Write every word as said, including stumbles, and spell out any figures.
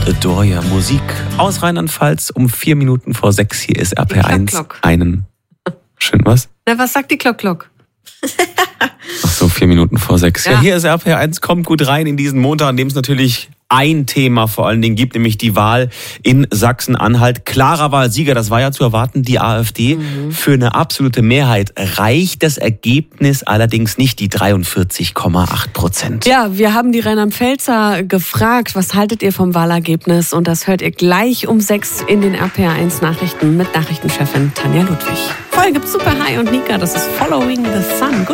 Adore Ya. Musik aus Rheinland-Pfalz um vier Minuten vor sechs. Hier ist R P R eins. Klock, Klock. Einen. Schön was? Na, was sagt die Klock, Klock? Ach so, vier Minuten vor sechs. Ja. Ja. ja, hier ist R P R eins. Kommt gut rein in diesen Montag, an dem es natürlich ein Thema vor allen Dingen gibt, nämlich die Wahl in Sachsen-Anhalt. Klarer Wahlsieger, das war ja zu erwarten, die AfD. Mhm. Für eine absolute Mehrheit reicht das Ergebnis allerdings nicht, die dreiundvierzig Komma acht Prozent. Ja, wir haben die Rheinland-Pfälzer gefragt, was haltet ihr vom Wahlergebnis? Und das hört ihr gleich um sechs in den R P R eins Nachrichten mit Nachrichtenchefin Tanja Ludwig. Vorher gibt's Super High und Nika, das ist Following the Sun. Gut.